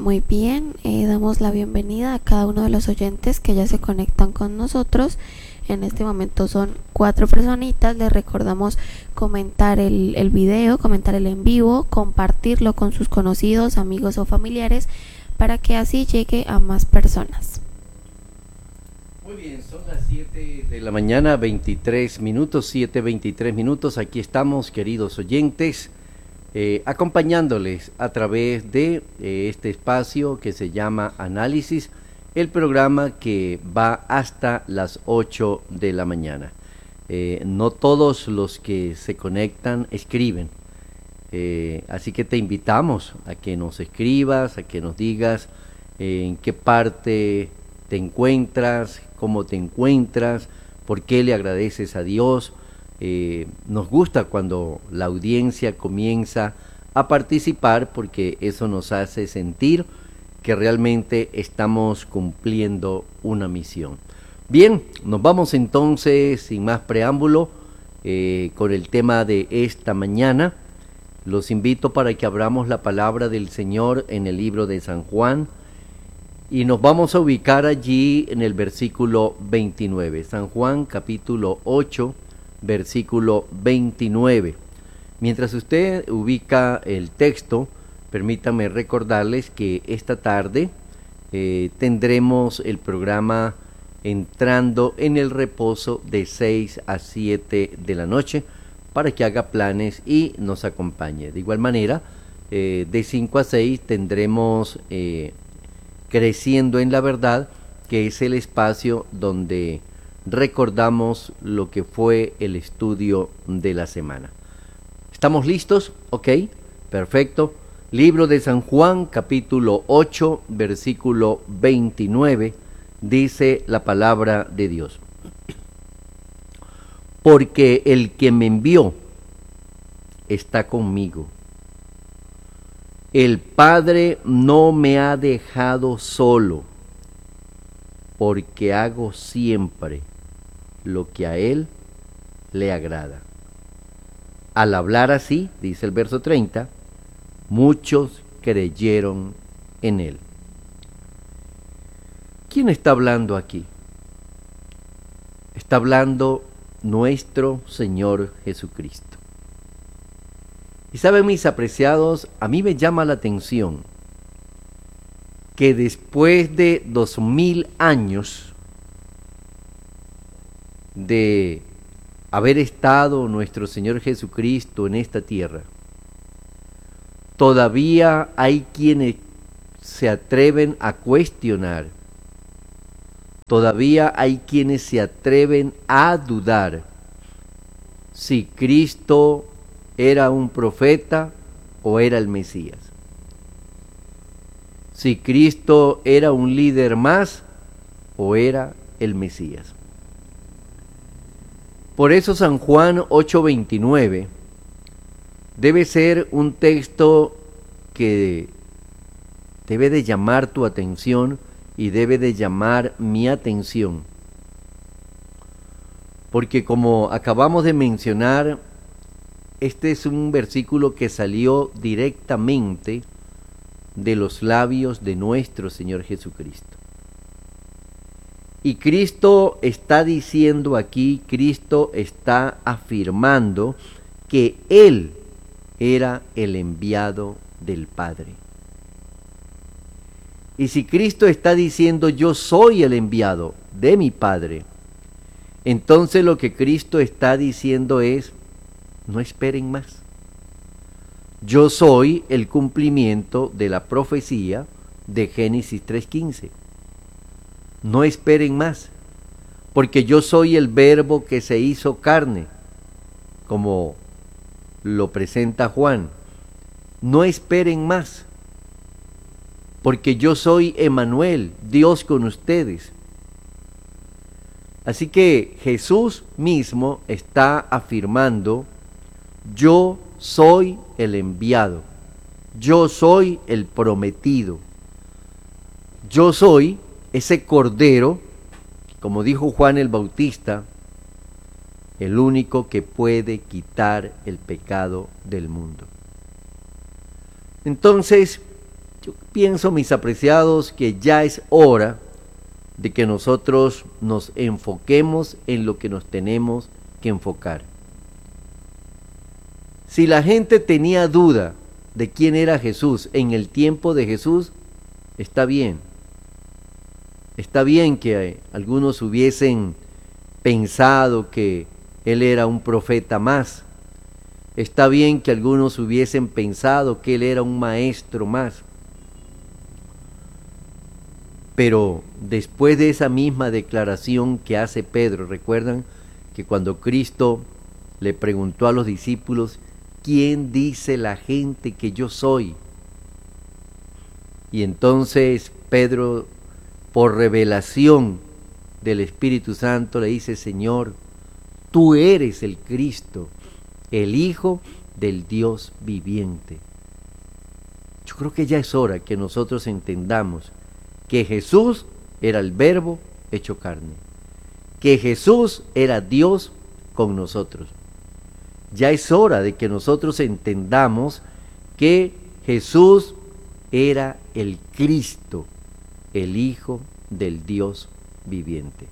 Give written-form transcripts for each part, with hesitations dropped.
Muy bien, damos la bienvenida a cada uno de los oyentes que ya se conectan con nosotros. En este momento son 4 personitas. Les recordamos comentar el video, comentar el en vivo, compartirlo con sus conocidos, amigos o familiares para que así llegue a más personas. Muy bien, son las 7 de la mañana, 23 minutos, 7:23 minutos. Aquí estamos, queridos oyentes, acompañándoles a través de este espacio que se llama Análisis, el programa que va hasta las 8 de la mañana. No todos los que se conectan escriben, así que te invitamos a que nos escribas, a que nos digas en qué parte te encuentras, cómo te encuentras, por qué le agradeces a Dios. Nos gusta cuando la audiencia comienza a participar porque eso nos hace sentir que realmente estamos cumpliendo una misión. Bien, nos vamos entonces sin más preámbulo con el tema de esta mañana. Los invito para que abramos la palabra del Señor en el libro de San Juan y nos vamos a ubicar allí en el versículo 29. San Juan capítulo 8, versículo 29. Mientras usted ubica el texto, permítame recordarles que esta tarde tendremos el programa entrando en el reposo de 6 a 7 de la noche para que haga planes y nos acompañe. De igual manera, de 5 a 6 tendremos Creciendo en la Verdad, que es el espacio donde recordamos lo que fue el estudio de la semana. ¿Estamos listos? Ok, perfecto. Libro de San Juan, capítulo 8, versículo 29, dice la palabra de Dios. Porque el que me envió está conmigo. El Padre no me ha dejado solo, porque hago siempre lo que a Él le agrada. Al hablar así, dice el verso 30, muchos creyeron en Él. ¿Quién está hablando aquí? Está hablando nuestro Señor Jesucristo. Y saben, mis apreciados, a mí me llama la atención que después de 2000 años de haber estado nuestro Señor Jesucristo en esta tierra, todavía hay quienes se atreven a cuestionar, todavía hay quienes se atreven a dudar si Cristo era un profeta o era el Mesías, si Cristo era un líder más o era el Mesías. Por eso San Juan 8:29 debe ser un texto que debe de llamar tu atención y debe de llamar mi atención, porque como acabamos de mencionar, este es un versículo que salió directamente de los labios de nuestro Señor Jesucristo. Y Cristo está diciendo aquí, Cristo está afirmando que Él era el enviado del Padre. Y si Cristo está diciendo yo soy el enviado de mi Padre, entonces lo que Cristo está diciendo es no esperen más. Yo soy el cumplimiento de la profecía de Génesis 3:15. No esperen más, porque yo soy el verbo que se hizo carne, como lo presenta Juan. No esperen más, porque yo soy Emmanuel, Dios con ustedes. Así que Jesús mismo está afirmando: yo soy el enviado, yo soy el prometido, yo soy ese Cordero, como dijo Juan el Bautista, el único que puede quitar el pecado del mundo. Entonces, Yo pienso, mis apreciados, que ya es hora de que nosotros nos enfoquemos en lo que nos tenemos que enfocar. Si la gente tenía duda de quién era Jesús en el tiempo de Jesús, está bien. Está bien que algunos hubiesen pensado que él era un profeta más. Está bien que algunos hubiesen pensado que él era un maestro más. Pero después de esa misma declaración que hace Pedro, recuerdan que cuando Cristo le preguntó a los discípulos, ¿quién dice la gente que yo soy? Y entonces Pedro, por revelación del Espíritu Santo, le dice, Señor, tú eres el Cristo, el Hijo del Dios viviente. Yo creo que ya es hora que nosotros entendamos que Jesús era el Verbo hecho carne, que Jesús era Dios con nosotros. Ya es hora de que nosotros entendamos que Jesús era el Cristo, el Hijo del Dios viviente.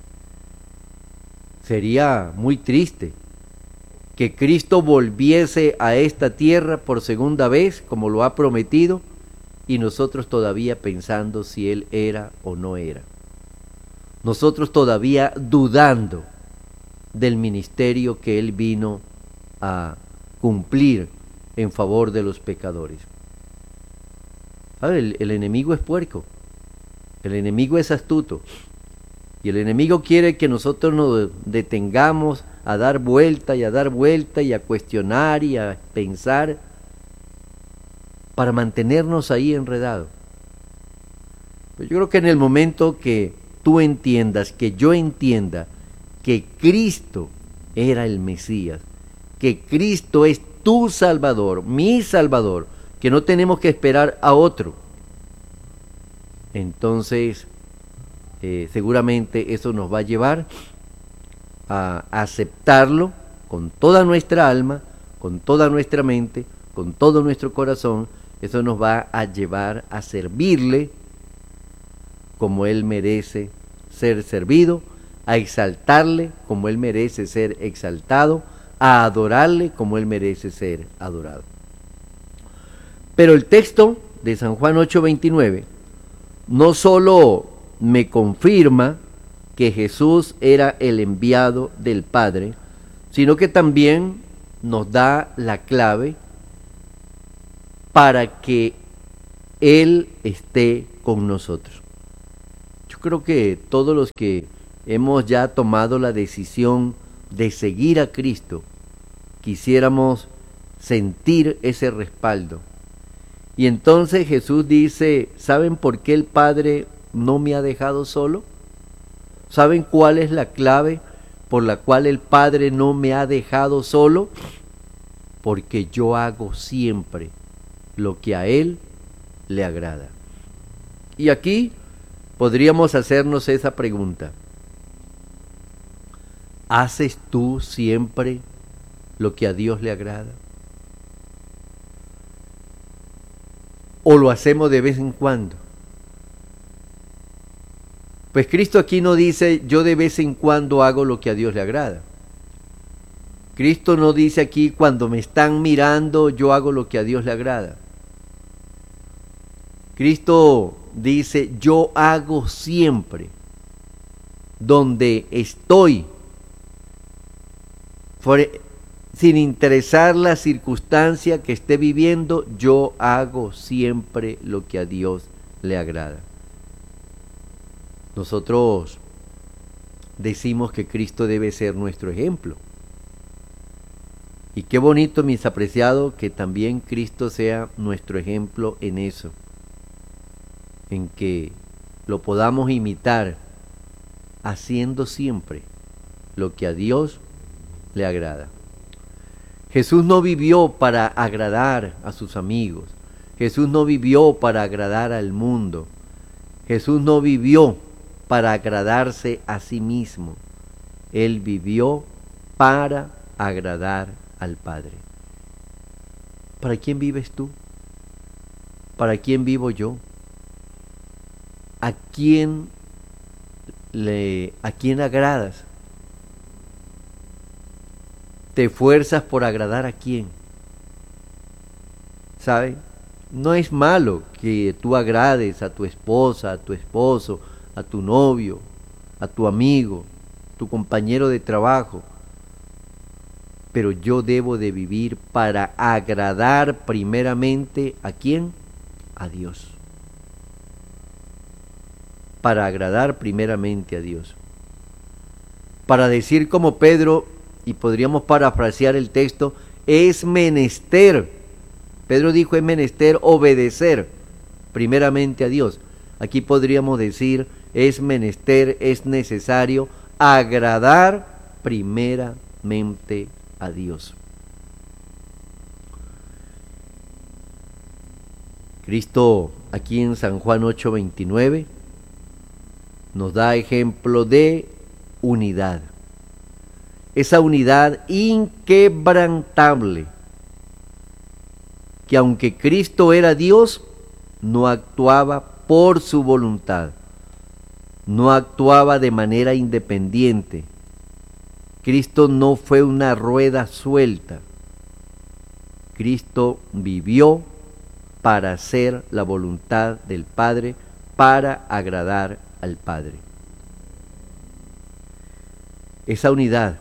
Sería muy triste que Cristo volviese a esta tierra por segunda vez, como lo ha prometido, y nosotros todavía pensando si Él era o no era. Nosotros todavía dudando del ministerio que Él vino a cumplir en favor de los pecadores. ¿Sabe? El enemigo es puerco, el enemigo es astuto, y el enemigo quiere que nosotros nos detengamos a dar vuelta y a dar vuelta y a cuestionar y a pensar para mantenernos ahí enredados. Pero yo creo que en el momento que tú entiendas, que yo entienda que Cristo era el Mesías, que Cristo es tu Salvador, mi Salvador, que no tenemos que esperar a otro, entonces seguramente eso nos va a llevar a aceptarlo con toda nuestra alma, con toda nuestra mente, con todo nuestro corazón. Eso nos va a llevar a servirle como Él merece ser servido, a exaltarle como Él merece ser exaltado, a adorarle como Él merece ser adorado. Pero el texto de San Juan 8:29 no solo me confirma que Jesús era el enviado del Padre, sino que también nos da la clave para que Él esté con nosotros. Yo creo que todos los que hemos ya tomado la decisión de seguir a Cristo, quisiéramos sentir ese respaldo. Y entonces Jesús dice, ¿saben por qué el Padre no me ha dejado solo? ¿Saben cuál es la clave por la cual el Padre no me ha dejado solo? Porque yo hago siempre lo que a Él le agrada. Y aquí podríamos hacernos esa pregunta. ¿Haces tú siempre lo que a Dios le agrada? ¿O lo hacemos de vez en cuando? Pues Cristo aquí no dice, yo de vez en cuando hago lo que a Dios le agrada. Cristo no dice aquí, cuando me están mirando, yo hago lo que a Dios le agrada. Cristo dice, yo hago siempre, donde estoy, sin interesar la circunstancia que esté viviendo, yo hago siempre lo que a Dios le agrada. Nosotros decimos que Cristo debe ser nuestro ejemplo. Y qué bonito, mis apreciados, que también Cristo sea nuestro ejemplo en eso, en que lo podamos imitar, haciendo siempre lo que a Dios le agrada. Jesús no vivió para agradar a sus amigos. Jesús no vivió para agradar al mundo. Jesús no vivió para agradarse a sí mismo. Él vivió para agradar al Padre. ¿Para quién vives tú? ¿para quién vivo yo? ¿A quién agradas? ¿Te esfuerzas por agradar a quién? ¿Sabe? No es malo que tú agrades a tu esposa, a tu esposo, a tu novio, a tu amigo, tu compañero de trabajo. Pero yo debo de vivir para agradar primeramente ¿a quién? A Dios. Para agradar primeramente a Dios. Para decir como Pedro, y podríamos parafrasear el texto, es menester. Pedro dijo, es menester obedecer primeramente a Dios. Aquí podríamos decir, es menester, es necesario agradar primeramente a Dios. Cristo aquí en San Juan 8:29 nos da ejemplo de unidad. Esa unidad inquebrantable, que aunque Cristo era Dios, no actuaba por su voluntad, no actuaba de manera independiente. Cristo no fue una rueda suelta. Cristo vivió para hacer la voluntad del Padre, para agradar al Padre. Esa unidad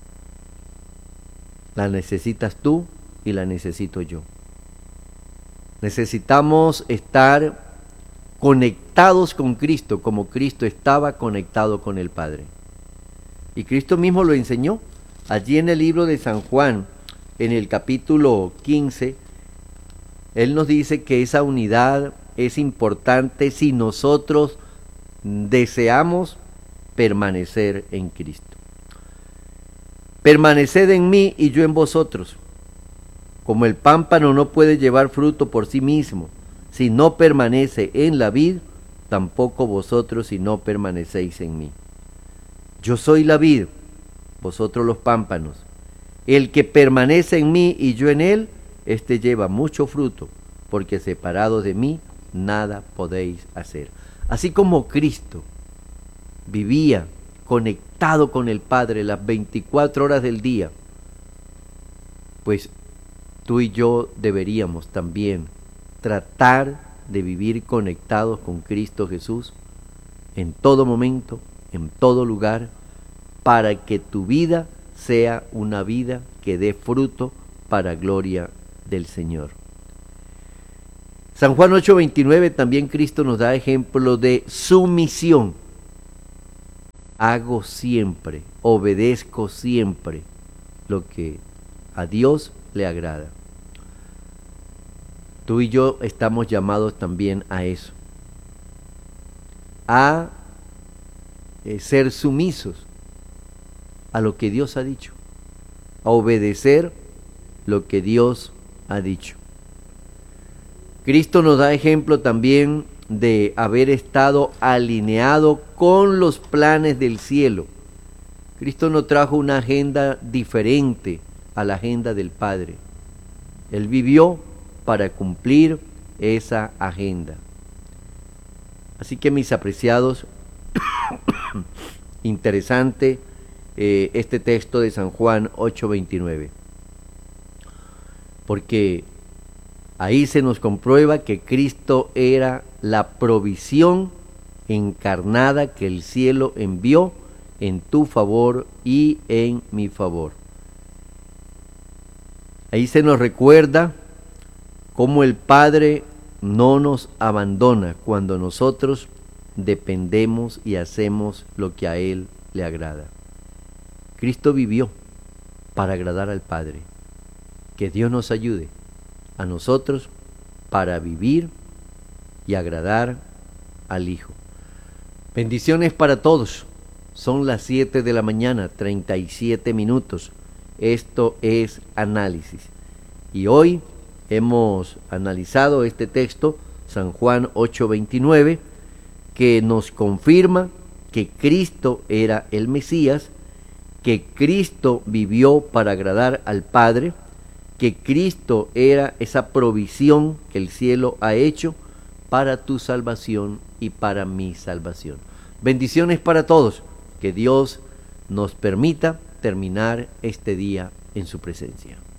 la necesitas tú y la necesito yo. Necesitamos estar conectados con Cristo como Cristo estaba conectado con el Padre. Y Cristo mismo lo enseñó. Allí en el libro de San Juan, en el capítulo 15, Él nos dice que esa unidad es importante si nosotros deseamos permanecer en Cristo. Permaneced en mí y yo en vosotros. Como el pámpano no puede llevar fruto por sí mismo, si no permanece en la vid, tampoco vosotros si no permanecéis en mí. Yo soy la vid, vosotros los pámpanos. El que permanece en mí y yo en él, éste lleva mucho fruto, porque separados de mí, nada podéis hacer. Así como Cristo vivía conectado con el Padre las 24 horas del día, pues tú y yo deberíamos también tratar de vivir conectados con Cristo Jesús en todo momento, en todo lugar, para que tu vida sea una vida que dé fruto para gloria del Señor. San Juan 8:29 también Cristo nos da ejemplo de sumisión. Hago siempre, obedezco siempre lo que a Dios le agrada. Tú y yo estamos llamados también a eso, a ser sumisos a lo que Dios ha dicho, a obedecer lo que Dios ha dicho. Cristo nos da ejemplo también de haber estado alineado con los planes del cielo. Cristo no trajo una agenda diferente a la agenda del Padre. Él vivió para cumplir esa agenda. Así que, mis apreciados, interesante este texto de San Juan 8:29, porque ahí se nos comprueba que Cristo era la provisión encarnada que el cielo envió en tu favor y en mi favor. Ahí se nos recuerda cómo el Padre no nos abandona cuando nosotros dependemos y hacemos lo que a Él le agrada. Cristo vivió para agradar al Padre. Que Dios nos ayude a nosotros para vivir y agradar al Hijo. Bendiciones para todos. Son las 7 de la mañana, 37 minutos. Esto es Análisis. Y hoy hemos analizado este texto, San Juan 8:29, que nos confirma que Cristo era el Mesías, que Cristo vivió para agradar al Padre, que Cristo era esa provisión que el cielo ha hecho para tu salvación y para mi salvación. Bendiciones para todos. Que Dios nos permita terminar este día en su presencia.